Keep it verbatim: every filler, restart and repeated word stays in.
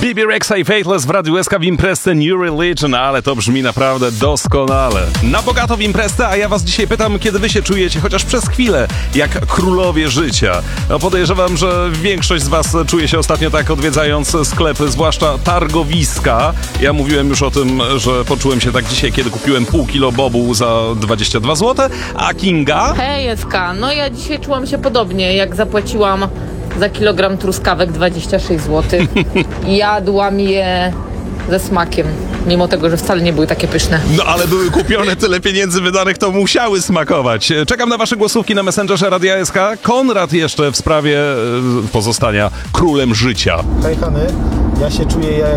Bibi Rexha i Faithless w Radiu S K w imprezce New Religion, ale to brzmi naprawdę doskonale. Na bogato w imprezce, a ja was dzisiaj pytam, kiedy wy się czujecie, chociaż przez chwilę, jak królowie życia. No, podejrzewam, że większość z was czuje się ostatnio tak, odwiedzając sklepy, zwłaszcza targowiska. Ja mówiłem już o tym, że poczułem się tak dzisiaj, kiedy kupiłem pół kilo bobu za dwadzieścia dwa złote, a Kinga? Hej, S K, no ja dzisiaj czułam się podobnie, jak zapłaciłam za kilogram truskawek dwadzieścia sześć złotych. Jadłam je ze smakiem, mimo tego, że wcale nie były takie pyszne. No ale były kupione, tyle pieniędzy wydanych, to musiały smakować. Czekam na wasze głosówki na Messengerze Radia S K. Konrad jeszcze w sprawie e, pozostania królem życia. Hej Hany, ja się czuję